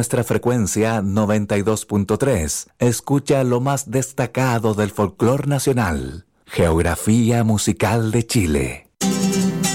nuestra frecuencia 92.3, escucha lo más destacado del folclore nacional. Geografía musical de Chile.